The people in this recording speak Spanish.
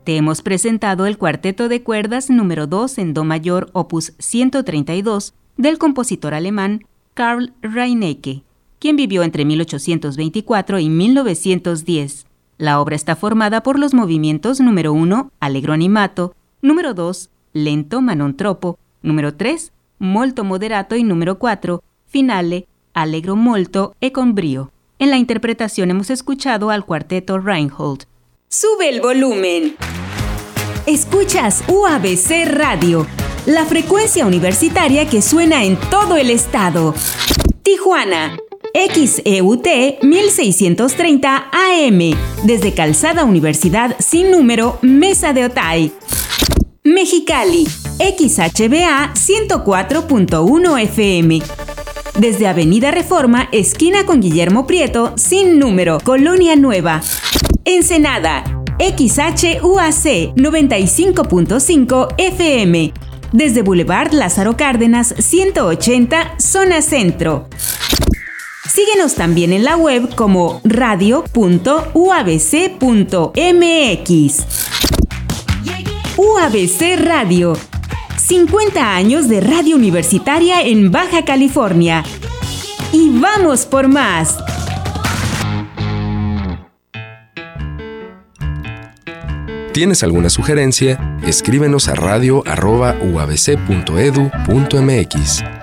Te hemos presentado el cuarteto de cuerdas número 2 en Do mayor, opus 132, del compositor alemán Karl Reinecke, quien vivió entre 1824 y 1910. La obra está formada por los movimientos número 1, Allegro animato, número 2, Lento ma non troppo, número 3, Molto moderato y número 4, Finale, Allegro molto e con brio. En la interpretación hemos escuchado al cuarteto Reinhold. ¡Sube el volumen! Escuchas UABC Radio, la frecuencia universitaria que suena en todo el estado. Tijuana, XEUT 1630 AM, desde Calzada Universidad sin número, Mesa de Otay. Mexicali, XHBA 104.1 FM, desde Avenida Reforma, esquina con Guillermo Prieto, sin número, Colonia Nueva. Ensenada, XHUAC 95.5 FM, desde Boulevard Lázaro Cárdenas 180, zona centro. Síguenos también en la web como radio.uabc.mx. UABC Radio, 50 años de radio universitaria en Baja California. ¡Y vamos por más! ¿Tienes alguna sugerencia? Escríbenos a radio@uabc.edu.mx.